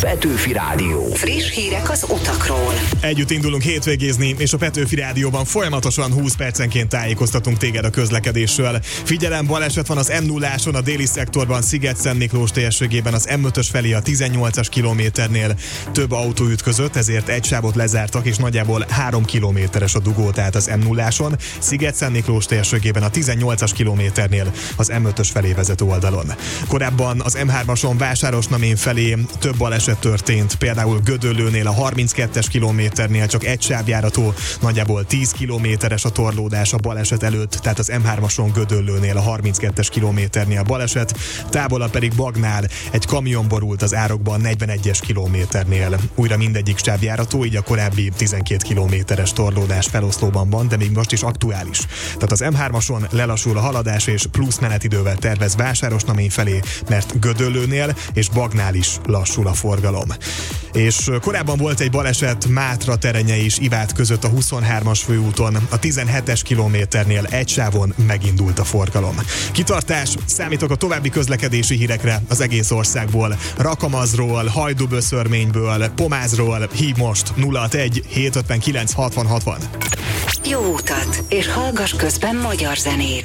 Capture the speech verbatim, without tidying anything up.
Petőfi Rádió. Friss hírek az utakról. Együtt indulunk hétvégézni, és a Petőfi Rádióban folyamatosan húsz percenként tájékoztatunk téged a közlekedésről. Figyelem, baleset van az em nulláson, a déli szektorban Sziget-Szent Miklós térségében az em ötös felé a tizennyolcas kilométernél több autó ütközött, ezért egy sávot lezártak, és nagyjából három kilométeres a dugó, tehát az em nulláson, Sziget-Szent Miklós térségében a tizennyolcas kilométernél az em ötös felé vezető oldalon. Korábban az em hármason Vásárosnamén felé több baleset történt, például Gödöllőnél a harminckettes kilométernél csak egy sávjárató, nagyjából tíz kilométeres a torlódás a baleset előtt, tehát az em hármason Gödöllőnél a harminckettes kilométernél baleset, távolabb pedig Bagnál egy kamion borult az árokban negyvenegyes kilométernél. Újra mindegyik sávjárató, így a korábbi tizenkét kilométeres torlódás feloszlóban van, de még most is aktuális. Tehát az em hármason lelassul a haladás, és plusz menetidővel tervez Vásárosnamény felé, mert Gödöllőnél és Bagnál is lassul a forgalom. És korábban volt egy baleset Mátra Terenye és Ivát között a huszonhármas főúton, a tizenhetes kilométernél egy sávon megindult a forgalom. Kitartás, számítok a további közlekedési hírekre az egész országból. Rakamazról, Hajdúböszörményből, Pomázról, hív most nulla hatvanegy hétszázötvenkilenc hatvan hatvan. Jó utat, és hallgass közben magyar zenét.